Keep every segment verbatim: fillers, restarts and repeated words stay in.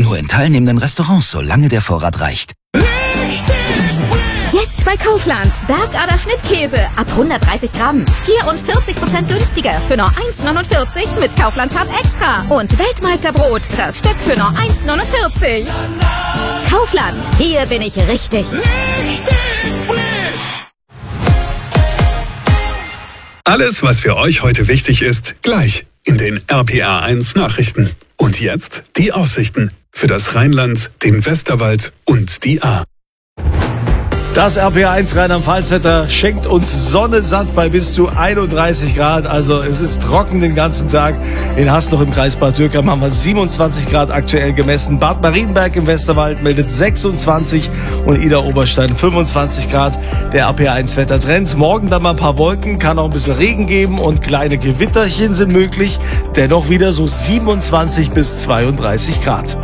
Nur in teilnehmenden Restaurants, solange der Vorrat reicht. Jetzt bei Kaufland. Bergader Schnittkäse. Ab hundertdreißig Gramm. vierundvierzig Prozent günstiger. Für nur eins neunundvierzig mit Kaufland Card Extra. Und Weltmeisterbrot. Das Stück für nur eins neunundvierzig. Kaufland. Hier bin ich richtig. Richtig frisch. Alles, was für euch heute wichtig ist, gleich in den R P R eins Nachrichten. Und jetzt die Aussichten für das Rheinland, den Westerwald und die Ahr. Das R P R eins Rheinland-Pfalz-Wetter schenkt uns Sonne satt bei bis zu einunddreißig Grad. Also es ist trocken den ganzen Tag. In Hasloch im Kreis Bad Dürkheim haben wir siebenundzwanzig Grad aktuell gemessen. Bad Marienberg im Westerwald meldet sechsundzwanzig und Idar-Oberstein fünfundzwanzig Grad. Der R P R eins Wettertrend. Morgen dann mal ein paar Wolken, kann auch ein bisschen Regen geben und kleine Gewitterchen sind möglich. Dennoch wieder so siebenundzwanzig bis zweiunddreißig Grad.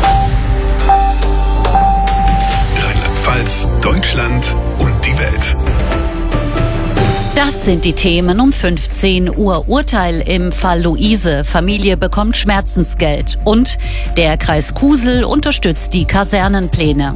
Rheinland-Pfalz, Deutschland und die Welt. Das sind die Themen um fünfzehn Uhr. Urteil im Fall Luise. Familie bekommt Schmerzensgeld. Und der Kreis Kusel unterstützt die Kasernenpläne.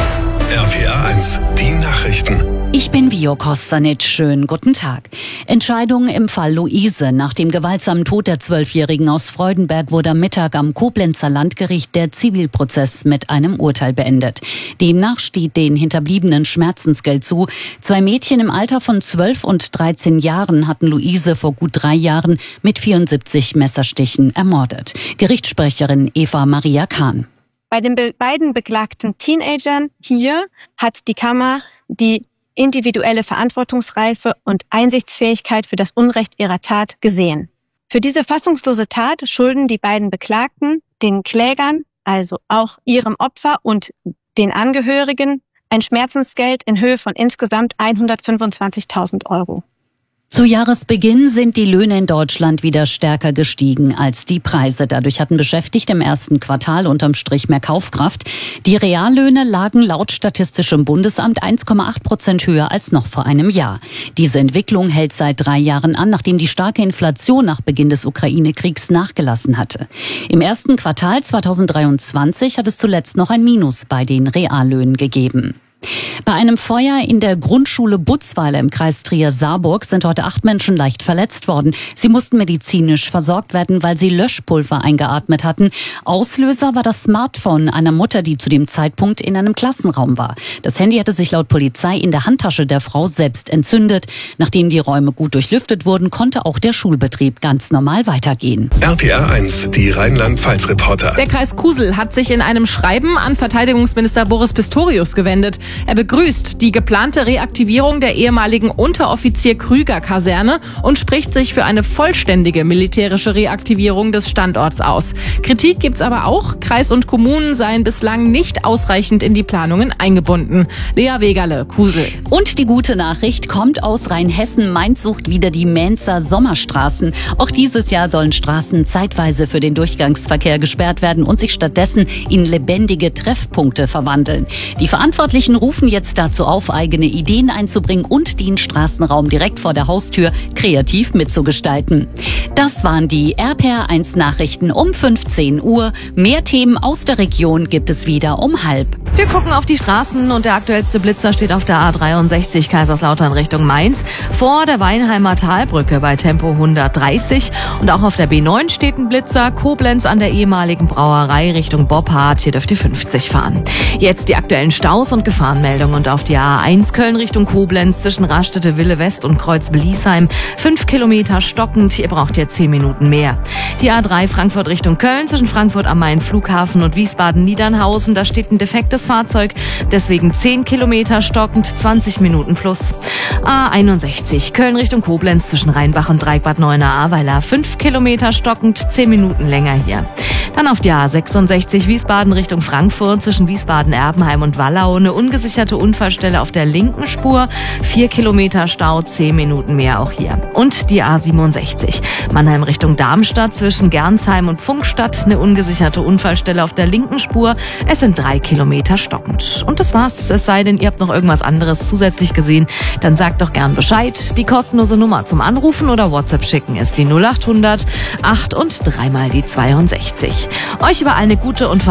R P R eins, die Nachrichten. Ich bin Vio Kostanic. Schönen guten Tag. Entscheidung im Fall Luise. Nach dem gewaltsamen Tod der Zwölfjährigen aus Freudenberg wurde am Mittag am Koblenzer Landgericht der Zivilprozess mit einem Urteil beendet. Demnach steht den Hinterbliebenen Schmerzensgeld zu. Zwei Mädchen im Alter von zwölf und dreizehn Jahren hatten Luise vor gut drei Jahren mit vierundsiebzig Messerstichen ermordet. Gerichtssprecherin Eva Maria Kahn. Bei den be- beiden beklagten Teenagern hier hat die Kammer die individuelle Verantwortungsreife und Einsichtsfähigkeit für das Unrecht ihrer Tat gesehen. Für diese fassungslose Tat schulden die beiden Beklagten den Klägern, also auch ihrem Opfer und den Angehörigen, ein Schmerzensgeld in Höhe von insgesamt hundertfünfundzwanzigtausend Euro. Zu Jahresbeginn sind die Löhne in Deutschland wieder stärker gestiegen als die Preise. Dadurch hatten Beschäftigte im ersten Quartal unterm Strich mehr Kaufkraft. Die Reallöhne lagen laut Statistischem Bundesamt eins Komma acht Prozent höher als noch vor einem Jahr. Diese Entwicklung hält seit drei Jahren an, nachdem die starke Inflation nach Beginn des Ukraine-Kriegs nachgelassen hatte. Im ersten Quartal zweitausenddreiundzwanzig hat es zuletzt noch ein Minus bei den Reallöhnen gegeben. Bei einem Feuer in der Grundschule Butzweiler im Kreis Trier-Saarburg sind heute acht Menschen leicht verletzt worden. Sie mussten medizinisch versorgt werden, weil sie Löschpulver eingeatmet hatten. Auslöser war das Smartphone einer Mutter, die zu dem Zeitpunkt in einem Klassenraum war. Das Handy hatte sich laut Polizei in der Handtasche der Frau selbst entzündet. Nachdem die Räume gut durchlüftet wurden, konnte auch der Schulbetrieb ganz normal weitergehen. R P R eins, die Rheinland-Pfalz-Reporter. Der Kreis Kusel hat sich in einem Schreiben an Verteidigungsminister Boris Pistorius gewendet. Er begrüßt die geplante Reaktivierung der ehemaligen Unteroffizier-Krüger-Kaserne und spricht sich für eine vollständige militärische Reaktivierung des Standorts aus. Kritik gibt's aber auch. Kreis und Kommunen seien bislang nicht ausreichend in die Planungen eingebunden. Lea Wegerle, Kusel. Und die gute Nachricht kommt aus Rheinhessen. Mainz sucht wieder die Mainzer Sommerstraßen. Auch dieses Jahr sollen Straßen zeitweise für den Durchgangsverkehr gesperrt werden und sich stattdessen in lebendige Treffpunkte verwandeln. Die Verantwortlichen rufen jetzt dazu auf, eigene Ideen einzubringen und den Straßenraum direkt vor der Haustür kreativ mitzugestalten. Das waren die R P R eins Nachrichten um fünfzehn Uhr. Mehr Themen aus der Region gibt es wieder um halb. Wir gucken auf die Straßen und der aktuellste Blitzer steht auf der A dreiundsechzig Kaiserslautern Richtung Mainz vor der Weinheimer Talbrücke bei Tempo hundertdreißig und auch auf der B neun steht ein Blitzer, Koblenz an der ehemaligen Brauerei Richtung Boppard, hier dürft ihr fünfzig fahren. Jetzt die aktuellen Staus und Gefahrenmeldungen und auf die A eins Köln Richtung Koblenz zwischen Rastede Wille West und Kreuz-Bliesheim fünf Kilometer stockend, ihr braucht jetzt zehn Minuten mehr. Die A drei Frankfurt Richtung Köln zwischen Frankfurt am Main Flughafen und Wiesbaden-Niedernhausen, da steht ein defektes Fahrzeug, deswegen zehn Kilometer stockend, zwanzig Minuten plus. A einundsechzig Köln Richtung Koblenz zwischen Rheinbach und Dreieckbad Neuenahr-Ahrweiler fünf Kilometer stockend, zehn Minuten länger hier. Dann auf die A sechsundsechzig Wiesbaden Richtung Frankfurt zwischen Wiesbaden-Erbenheim und Wallau eine ungesicherte Unfallstelle auf der linken Spur, vier Kilometer Stau, zehn Minuten mehr auch hier. Und die A siebenundsechzig Mannheim Richtung Darmstadt zwischen Gernsheim und Funkstadt eine ungesicherte Unfallstelle auf der linken Spur, es sind drei Kilometer stockend. Und das war's, es sei denn, ihr habt noch irgendwas anderes zusätzlich gesehen, dann sagt doch gern Bescheid. Die kostenlose Nummer zum Anrufen oder WhatsApp schicken ist die null acht hundert acht und dreimal die zweiundsechzig. Euch über eine gute und